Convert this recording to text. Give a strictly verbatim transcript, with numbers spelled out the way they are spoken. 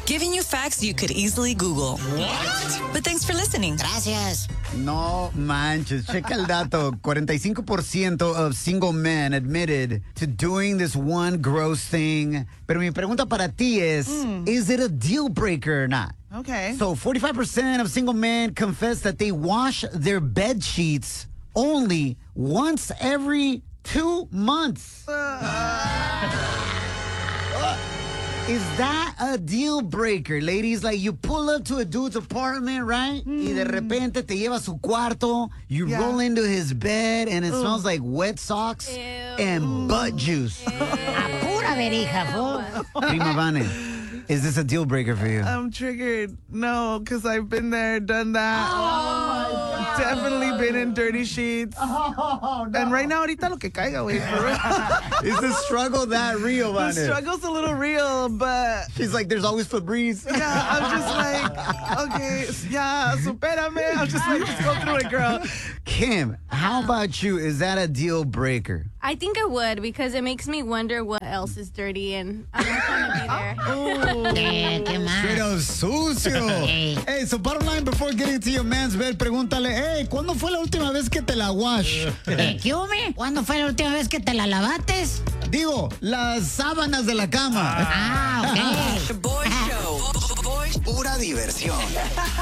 Giving you facts you could easily Google. What? But thanks for listening. Gracias. No manches. Checa el dato. forty-five percent of single men admitted to doing this one gross thing. Pero mi pregunta para ti es, mm. is it a deal breaker or not? Okay. So forty-five percent of single men confess that they wash their bed sheets only once every two months. Uh. Is that a deal breaker, ladies? Like, you pull up to a dude's apartment, right? Mm. Y de repente te lleva a su cuarto, you yeah. roll into his bed, and it Ooh. smells like wet socks Ew. and Ooh. butt juice. A pura verija, fool. Prima Vane, is this a deal breaker for you? I'm triggered. No, because I've been there, done that. Oh, my God. Definitely been in dirty sheets. Oh, no. And right now, ahorita lo que caiga, güey. Is the struggle that real, Vane? The struggle's a little real, but... She's like, there's always Febreze. Yeah, I'm just like, okay, yeah, supérame. I'm just like, just go through it, girl. Kim, how about you? Is that a deal breaker? I think it would, because it makes me wonder what else is dirty, and I'm not going to be there. Oh, yeah, qué mal. Straight up sucio. Hey. Hey, so bottom line, before getting to your man's bed, pregúntale, hey, ¿cuándo fue la última vez que te la wash? Eh, ¿Qué hubo? ¿Cuándo fue la última vez que te la lavates? Digo, las sábanas de la cama. Ah, ok. The Boy Show. Boy, pura diversión.